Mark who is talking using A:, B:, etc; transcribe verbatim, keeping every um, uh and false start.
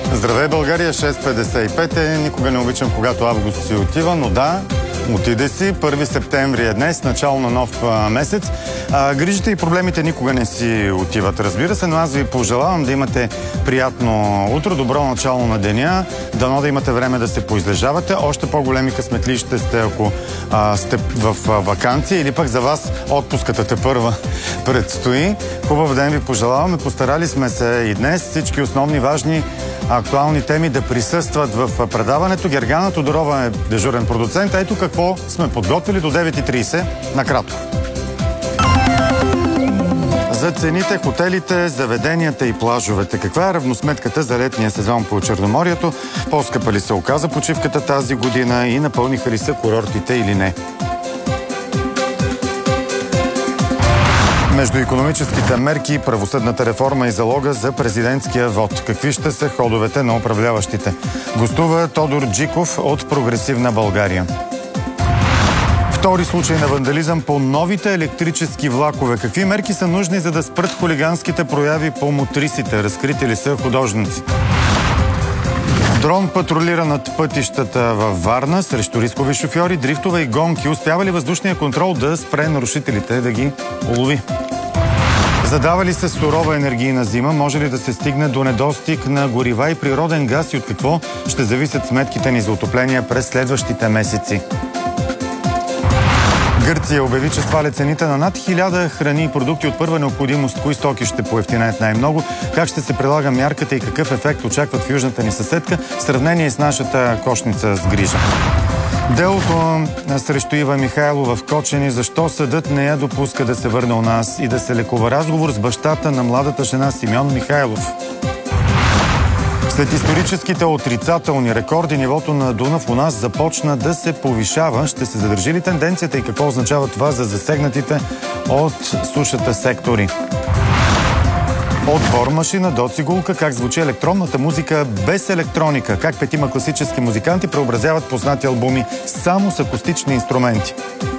A: Здравей, България, шест петдесет и пет е. Никога не обичам, когато август си отива, но да, отиде си. първи септември е днес, начало на нов а, месец. А, грижите и проблемите никога не си отиват, разбира се, но аз ви пожелавам да имате приятно утро, добро начало на деня, дано да имате време да се поизлежавате. Още по-големи късметли ще сте, ако а, сте в а, ваканция, или пък за вас отпуската тепърва предстои. Хубав ден ви пожелаваме. Постарали сме се и днес всички основни важни актуални теми да присъстват в предаването. Гергана Тодорова е дежурен продуцент. Ето какво сме подготвили до девет и тридесет. Накратко. За цените, хотелите, заведенията и плажовете. Каква е равносметката за летния сезон по Черноморието? По-скъпа ли се оказа почивката тази година и напълниха ли се курортите или не? Между икономическите мерки, правосъдната реформа и залога за президентския вод. Какви ще са ходовете на управляващите? Гостува Тодор Джиков от Прогресивна България. Втори случай на вандализъм по новите електрически влакове. Какви мерки са нужни, за да спрат хулиганските прояви по мотрисите? Разкрити ли са художниците? Дрон патрулира над пътищата във Варна срещу рискови шофьори, дрифтове и гонки. Успява ли въздушния контрол да спре нарушителите, да ги улови? Задава ли се сурова енергийна зима? Може ли да се стигне до недостиг на горива и природен газ и от какво ще зависят сметките ни за отопление през следващите месеци? Гърция обяви, че сваля цените на над хиляда храни и продукти от първа необходимост. Кои стоки ще поевтинеят най-много? Как ще се прилага мярката и какъв ефект очакват в южната ни съседка в сравнение с нашата кошница с грижа? Делото срещу Ива Михайлова в Кочени. Защо съдът не я допуска да се върне у нас и да се лекува? Разговор с бащата на младата жена Симеон Михайлов. След историческите отрицателни рекорди, нивото на Дунав у нас започна да се повишава. Ще се задържи ли тенденцията и какво означава това за засегнатите от сушата сектори? От бормашина до цигулка, как звучи електронната музика без електроника, как петима класически музиканти преобразяват познати албуми само с акустични инструменти.